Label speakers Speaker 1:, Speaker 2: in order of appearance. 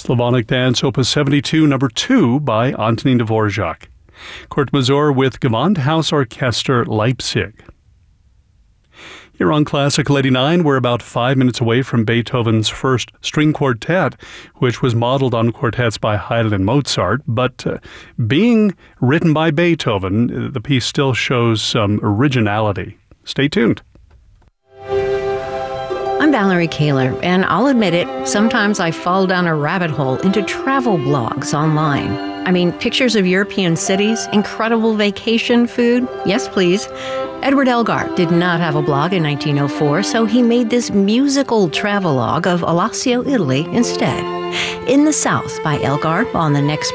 Speaker 1: Slavonic Dance, Opus 72, number 2 by Antonin Dvorak. Kurt Masur with Gewandhaus Orchester Leipzig. Here on Classical 89, we're about 5 minutes away from Beethoven's first string quartet, which was modeled on quartets by Haydn and Mozart. But being written by Beethoven, the piece still shows some originality. Stay tuned.
Speaker 2: I'm Valerie Kaler, and I'll admit it, sometimes I fall down a rabbit hole into travel blogs online. I mean, pictures of European cities, incredible vacation food. Yes, please. Edward Elgar did not have a blog in 1904, so he made this musical travelogue of Alassio, Italy instead. In the South by Elgar on the next